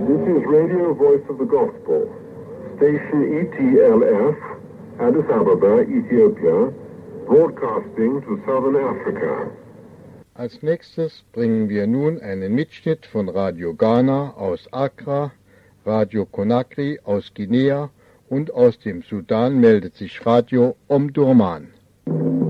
This is Radio Voice of the Gospel, station ETLF, Addis Ababa, Ethiopia, broadcasting to Southern Africa. Als nächstes bringen wir nun einen Mitschnitt von Radio Ghana aus Accra, Radio Conakry aus Guinea und aus dem Sudan meldet sich Radio Omdurman.